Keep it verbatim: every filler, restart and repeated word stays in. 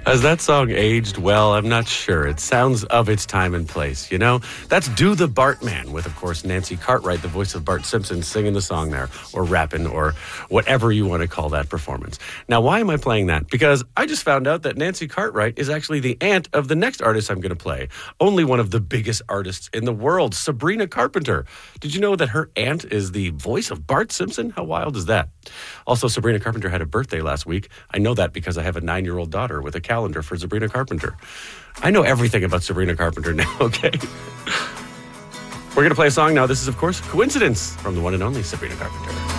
Has that song aged well? I'm not sure. It sounds of its time and place, you know? That's Do the Bartman with, of course, Nancy Cartwright, the voice of Bart Simpson, singing the song there, or rapping, or whatever you want to call that performance. Now, why am I playing that? Because I just found out that Nancy Cartwright is actually the aunt of the next artist I'm going to play. Only one of the biggest artists in the world, Sabrina Carpenter. Did you know that her aunt is the voice of Bart Simpson? How wild is that? Also, Sabrina Carpenter had a birthday last week. I know that because I have a nine-year-old daughter with a calendar for Sabrina Carpenter. I know everything about Sabrina Carpenter now, okay? We're going to play a song now. This is, of course, Coincidence from the one and only Sabrina Carpenter.